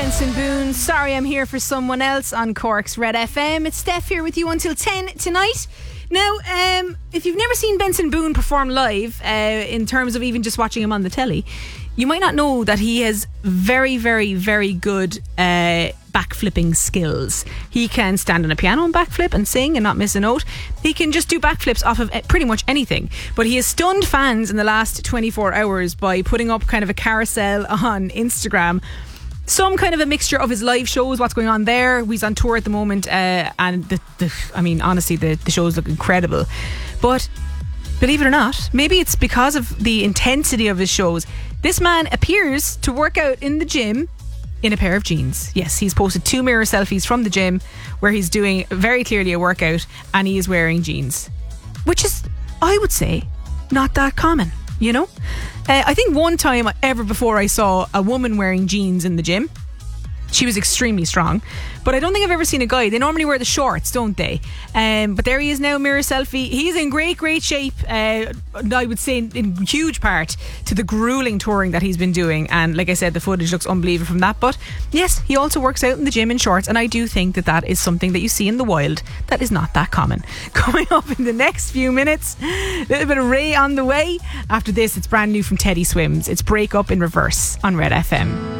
Benson Boone, Sorry I'm Here for Someone Else on Cork's Red FM. It's Steph here with you until 10 tonight. Now, if you've never seen Benson Boone perform live, in terms of even just watching him on the telly, you might not know that he has very, very, very good backflipping skills. He can stand on a piano and backflip and sing and not miss a note. He can just do backflips off of pretty much anything. But he has stunned fans in the last 24 hours by putting up kind of a carousel on Instagram. Some kind of a mixture of his live shows, what's going on there. He's on tour at the moment, and honestly, the shows look incredible. But believe it or not, maybe it's because of the intensity of his shows. This man appears to work out in the gym in a pair of jeans. Yes, he's posted 2 mirror selfies from the gym where he's doing very clearly a workout and he is wearing jeans, which is, I would say, not that common, you know? I think one time ever before I saw a woman wearing jeans in the gym. She was extremely strong, but I don't think I've ever seen a guy. They normally wear the shorts, don't they? But there he is now, mirror selfie. He's in great shape, I would say in huge part to the grueling touring that he's been doing. And like I said, the footage looks unbelievable from that. But yes, he also works out in the gym in shorts, and I do think that is something that you see in the wild that is not that common. Coming up in the next few minutes, a little bit of Ray on the way. After this, it's brand new from Teddy Swims. It's Break Up in Reverse on Red FM.